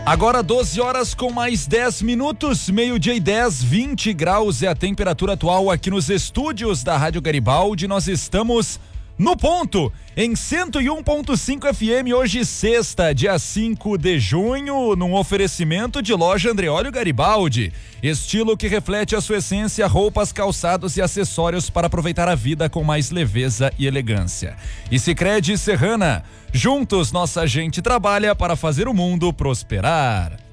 Agora 12 horas com mais 10 minutos, meio-dia e 10, 20 graus é a temperatura atual aqui nos estúdios da Rádio Garibaldi. Nós estamos no ponto, em 101.5 FM, hoje sexta, dia 5 de junho, num oferecimento de loja Andreóleo Garibaldi. Estilo que reflete a sua essência, roupas, calçados e acessórios para aproveitar a vida com mais leveza e elegância. E Sicredi Serrana, juntos nossa gente trabalha para fazer o mundo prosperar.